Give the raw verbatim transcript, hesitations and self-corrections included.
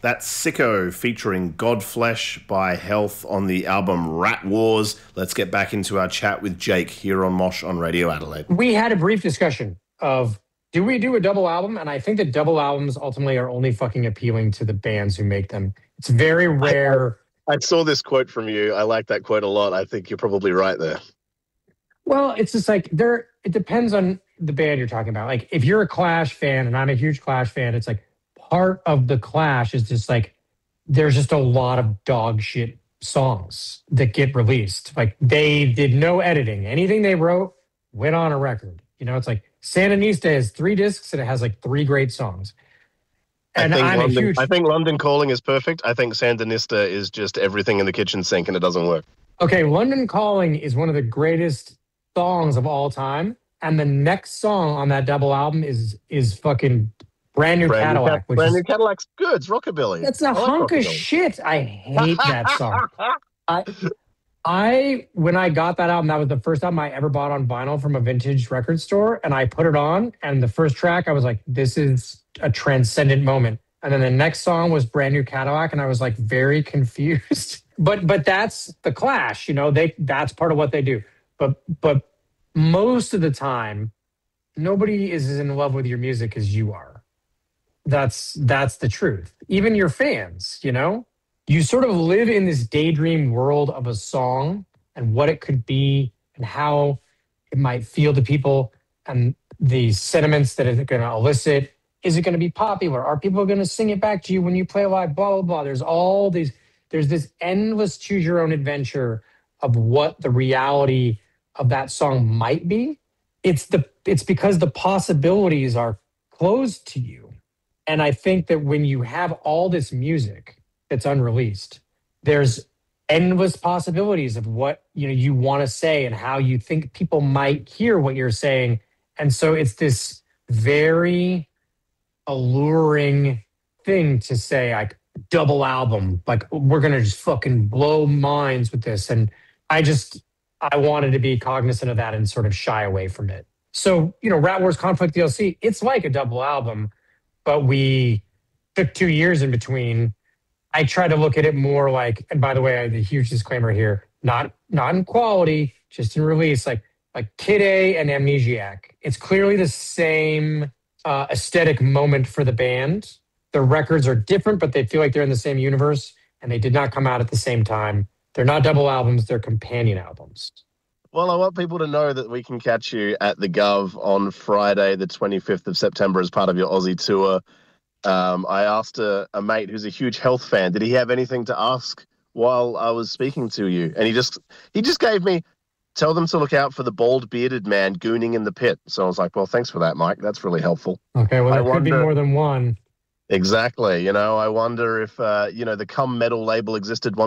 That's Sicko featuring Godflesh by Health on the album Rat Wars. Let's get back into our chat with Jake here on Mosh on Radio Adelaide. We had a brief discussion of, do we do a double album? And I think that double albums ultimately are only fucking appealing to the bands who make them. It's very rare. I, I saw this quote from you. I like that quote a lot. I think you're probably right there. Well, it's just like there, it depends on the band you're talking about. Like if you're a Clash fan, and I'm a huge Clash fan, it's like part of the Clash is just like, there's just a lot of dog shit songs that get released. Like they did no editing. Anything they wrote went on a record. You know, it's like Sandinista has three discs and it has like three great songs. And I think, I'm London, a huge... I think London Calling is perfect. I think Sandinista is just everything in the kitchen sink and it doesn't work. Okay, London Calling is one of the greatest songs of all time. And the next song on that double album is is fucking Brand New Brand Cadillac. New, Ca- which Brand is, New Cadillac's good. It's rockabilly. That's a I like hunk of rockabilly. shit. I hate that song. I, I, when I got that album, that was the first album I ever bought on vinyl from a vintage record store. And I put it on. And the first track, I was like, this is a transcendent moment. And then the next song was Brand New Cadillac. And I was like very confused. but but that's the Clash. You know, they that's part of what they do. But But most of the time, nobody is as in love with your music as you are. That's that's the truth. Even your fans, you know? You sort of live in this daydream world of a song and what it could be and how it might feel to people and the sentiments that it's going to elicit. Is it going to be popular? Are people going to sing it back to you when you play live? Blah, blah, blah. There's all these, there's this endless choose your own adventure of what the reality of that song might be. It's the it's because the possibilities are closed to you. And I think that when you have all this music that's unreleased, there's endless possibilities of what you know you want to say and how you think people might hear what you're saying. And so it's this very alluring thing to say, like, double album, like we're gonna just fucking blow minds with this. And I just I wanted to be cognizant of that and sort of shy away from it. So, you know, Rat Wars Conflict D L C, it's like a double album, but we took two years in between. I try to look at it more like, and by the way, I have a huge disclaimer here, not not in quality, just in release, like like Kid A and Amnesiac. It's clearly the same uh, aesthetic moment for the band. The records are different, but they feel like they're in the same universe, and they did not come out at the same time. They're not double albums, they're companion albums. Well, I want people to know that we can catch you at the Gov on Friday, the twenty-fifth of September, as part of your Aussie tour. Um, I asked a, a mate who's a huge Health fan, did he have anything to ask while I was speaking to you? And he just he just gave me, tell them to look out for the bald bearded man gooning in the pit. So I was like, well, thanks for that, Mike. That's really helpful. Okay, well, there I could wonder, be more than one. Exactly. You know, I wonder if, uh, you know, the Come Metal label existed one